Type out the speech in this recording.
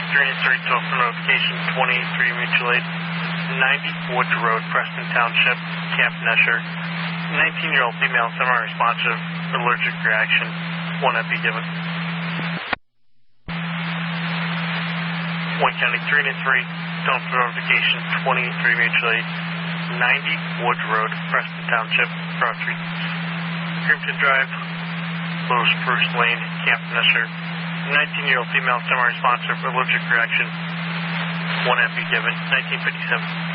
3 total for notification, 23 mutual aid, 90 Woods Road, Preston Township, Camp Nesher. 19-year-old female, semi-responsive, allergic reaction, 1 FE given. 1 County 3 total for notification, 23 mutual aid, 90 Woods Road, Preston Township, Cross Street. Crimson Drive, Lowe's Spruce Lane, Camp Nesher. 19-year-old female, semi-responsive, allergic reaction, 1 FE given, 1957.